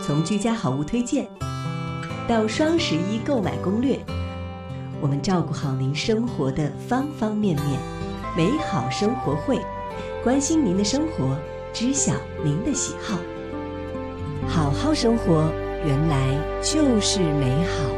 从居家好物推荐到双11购买攻略，我们照顾好您生活的方方面面。美好生活会，关心您的生活，知晓您的喜好。好好生活，原来就是美好。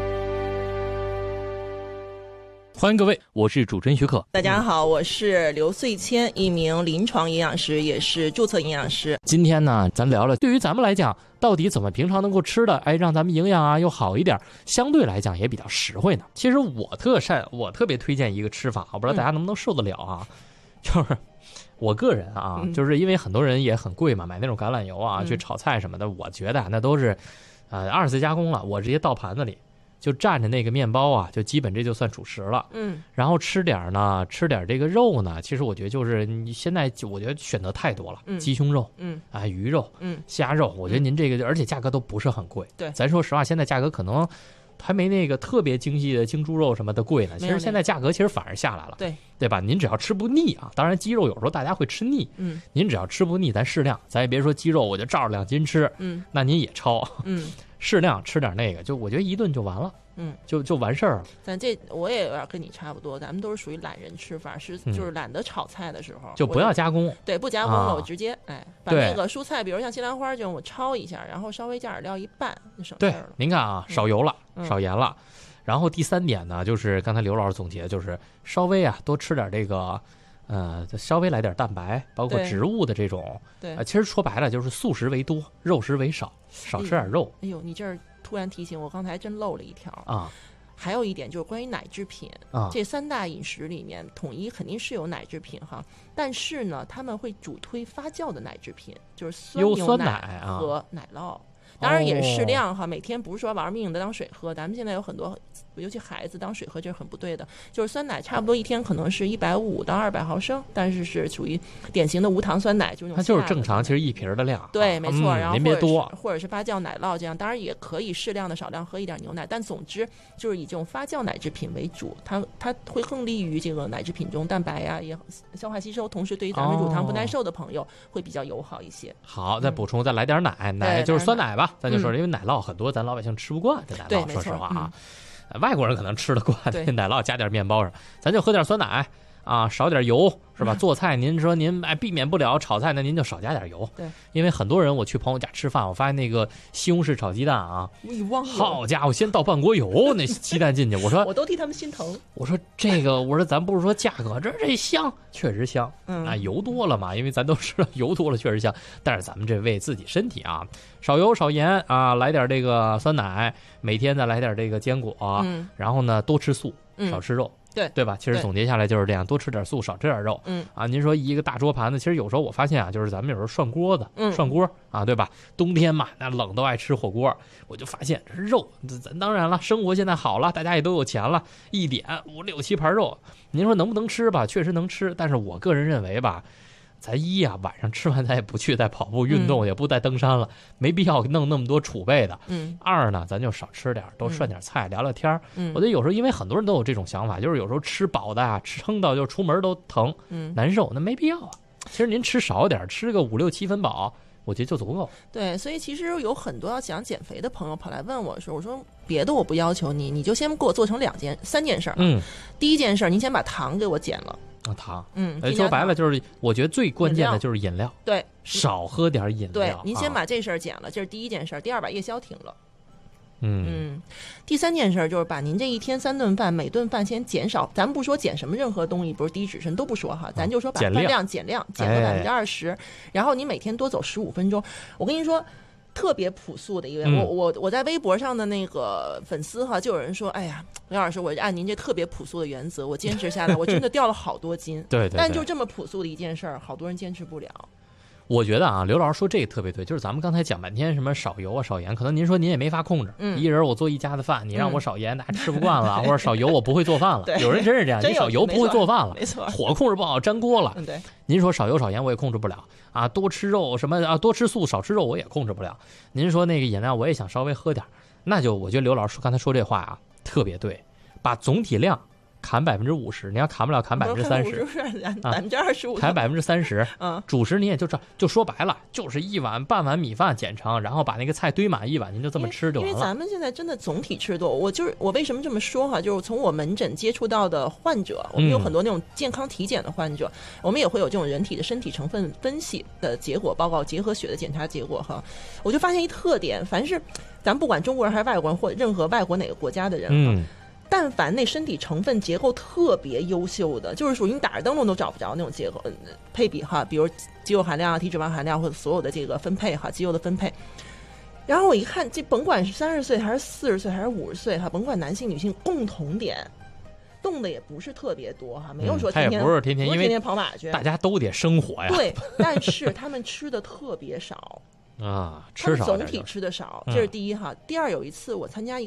欢迎各位，我是主持人徐可。 大家好，我是刘穗谦，一名临床营养师，也是注册营养师。 今天呢，咱聊聊对于咱们来讲，到底怎么平常能够吃的，让咱们营养啊又好一点，相对来讲也比较实惠呢。其实我特别推荐一个吃法，我不知道大家能不能受得了啊，就是我个人啊，就是因为很多人也很贵嘛，买那种橄榄油啊去炒菜什么的，我觉得那都是二次加工了，我直接倒盘子里。就蘸着那个面包啊，就基本这就算主食了。然后吃点这个肉呢，其实我觉得就是你现在我觉得选择太多了，鸡胸肉，鱼肉，虾肉，我觉得您这个而且价格都不是很贵。 对， 咱说实话，现在价格可能还没那个特别精细的精猪肉什么的贵呢。其实现在价格其实反而下来了，对吧？您只要吃不腻啊，当然鸡肉有时候大家会吃腻，您只要吃不腻，咱适量，咱也别说鸡肉我就照着2斤吃，那您也超，适量吃点那个，就我觉得一顿就完了，就完事儿了。 我也有点跟你差不多，咱们都是属于懒人吃法，就是懒得炒菜的时候， 就不要加工。 对，不加工了，我直接把那个蔬菜，比如像西兰花这种，我焯一下，然后稍微加点料一拌，就省事儿了。 对，您看啊，少油了，少盐了。然后第3点呢，就是刚才刘老师总结，就是稍微多吃点这个。稍微来点蛋白，包括植物的这种，其实说白了就是素食为多，肉食为少，少吃点肉。 哎呦，你这儿突然提醒我，刚才真漏了一条啊。 还有一点就是关于奶制品啊，这3大饮食里面，统一肯定是有奶制品哈，但是呢，他们会主推发酵的奶制品，就是酸牛奶和奶酪。当然也适量哈，每天不是说玩命的当水喝。咱们现在有很多，尤其孩子当水喝，这是很不对的。就是酸奶差不多一天可能是150到200毫升，但是是属于典型的无糖酸奶，就是它就是正常，其实1瓶的量。 对，没错。然后您别多， 或者是发酵奶酪这样，当然也可以适量的少量喝一点牛奶，但总之就是以这种发酵奶制品为主，它会更利于这个奶制品中蛋白呀也消化吸收，同时对于咱们乳糖不耐受的朋友会比较友好一些。 好，再补充，再来点奶就是酸奶吧。咱就说，因为奶酪很多咱老百姓吃不惯，这奶酪说实话啊，外国人可能吃得惯，这奶酪加点面包上，咱就喝点酸奶啊，少点油是吧？做菜您说您避免不了炒菜，那您就少加点油。 对， 因为很多人我去朋友家吃饭，我发现那个西红柿炒鸡蛋啊，好家伙，先倒半锅油，那鸡蛋进去，我说我都替他们心疼。 我说这个，我说咱不是说价格，这香，确实香，油多了嘛，因为咱都知道油多了确实香，但是咱们这为自己身体啊，少油少盐啊，来点这个酸奶，每天再来点这个坚果，然后呢多吃素，少吃肉。对吧？其实总结下来就是这样，多吃点素，少吃点肉。您说一个大桌盘子，其实有时候我发现啊，就是咱们有时候涮锅啊，对吧？冬天嘛，那冷都爱吃火锅，我就发现这肉，咱当然了，生活现在好了，大家也都有钱了，一点5、6、7盘肉，您说能不能吃吧？确实能吃，但是我个人认为吧。咱晚上吃完咱也不去再跑步运动，也不再登山了，没必要弄那么多储备的。2呢，咱就少吃点，多涮点菜，聊聊天。我觉得有时候因为很多人都有这种想法，就是有时候吃饱的撑到就出门都疼，难受，那没必要啊。其实您吃少点，吃个5、6、7分饱，我觉得就足够。 对，所以其实有很多要想减肥的朋友跑来问我说，我说别的我不要求你就先给我做成3件事。第一件事，您先把糖给我减了。 糖，说白了就是，我觉得最关键的就是饮料， 对， 少喝点饮料。 对，您先把这事儿减了，这是第一件事。第2，把夜宵停了。第3件事就是把您这一天3顿饭，每顿饭先减少。咱不说减什么任何东西，不是低脂，都不说哈，咱就说把饭量减个20%，然后你每天多走15分钟。我跟您说。特别朴素的一位，我在微博上的那个粉丝哈，就有人说，哎呀，刘老师，我按您这特别朴素的原则，我坚持下来，我真的掉了好多斤。 对， 但就这么朴素的一件事儿，好多人坚持不了。 我觉得啊，刘老师说这个特别对，就是咱们刚才讲半天什么少油啊、少盐，可能您说您也没法控制。一人我做一家的饭，你让我少盐，那还吃不惯了，或者少油我不会做饭了。有人真是这样，你少油不会做饭了， 没错， 火控制不好粘锅了。 对， 您说少油少盐我也控制不了啊，多吃肉什么啊，多吃素少吃肉我也控制不了。您说那个饮料我也想稍微喝点，那就我觉得刘老师刚才说这话啊特别对，把总体量砍50%，你要砍不了砍30%， 25%， 砍30%。主食你也就说白了，就是半碗米饭减成，然后把那个菜堆满一碗，您就这么吃就完了。 因为咱们现在真的总体吃多，我为什么这么说哈？就是从我门诊接触到的患者，我们有很多那种健康体检的患者，我们也会有这种人体的身体成分分析的结果报告，结合血的检查结果哈，我就发现一特点，凡是咱不管中国人还是外国人，或任何外国哪个国家的人，但凡那身体成分结构特别优秀的，就是属于你打着灯笼都找不着那种结构配比哈，比如肌肉含量啊、体脂肪含量或者所有的这个分配哈，肌肉的分配。然后我一看，这甭管是30岁还是40岁还是50岁哈，甭管男性女性，共同点。动的也不是特别多哈，没有说天天， 不是天天，因为跑马去， 大家都得生活呀。 对，但是他们吃的特别少吃少， 总体吃的少，这是第一哈。第二，有一次我参加一